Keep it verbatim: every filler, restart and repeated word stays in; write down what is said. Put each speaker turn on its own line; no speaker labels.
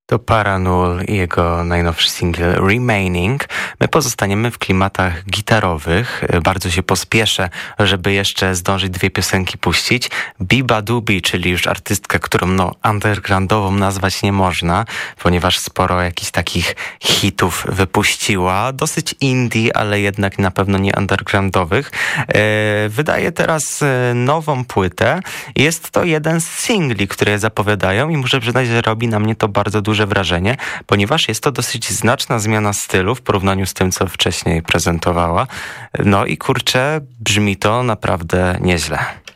To Paranul i jego najnowszy singiel Remaining. My pozostaniemy w klimatach gitarowych. Bardzo się pospieszę, żeby jeszcze zdążyć dwie piosenki puścić. Biba Dubi, czyli już artystka, którą no undergroundową nazwać nie można, ponieważ sporo jakichś takich hitów wypuściła. Dosyć indie, ale jednak na pewno nie undergroundowych. Wydaje teraz nową płytę. Jest to jeden z singli, które zapowiadają i muszę przyznać, że robi na mnie to bardzo duże wrażenie, ponieważ jest to dosyć znaczna zmiana stylu w porównaniu z tym, co wcześniej prezentowała. No i kurczę, brzmi to naprawdę nieźle.